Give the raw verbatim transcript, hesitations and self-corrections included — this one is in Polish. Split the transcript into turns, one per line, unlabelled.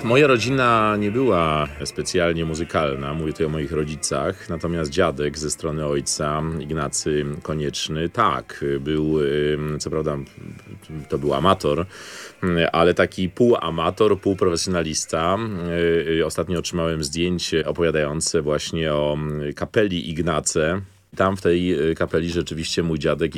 Moja rodzina nie była specjalnie muzykalna, mówię tutaj o moich rodzicach, natomiast dziadek ze strony ojca, Ignacy Konieczny, tak, był, co prawda to był amator, ale taki półamator, półprofesjonalista. Ostatnio otrzymałem zdjęcie opowiadające właśnie o kapeli Ignace. Tam w tej kapeli rzeczywiście mój dziadek